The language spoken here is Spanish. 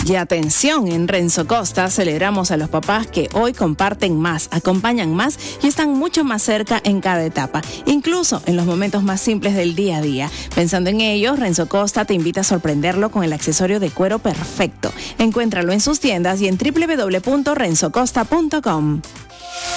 Y atención, en Renzo Costa celebramos a los papás que hoy comparten más, acompañan más y están mucho más cerca en cada etapa, incluso en los momentos más simples del día a día. Pensando en ellos, Renzo Costa te invita a sorprenderlo con el accesorio de cuero perfecto. Encuéntralo en sus tiendas y en www.renzocosta.com.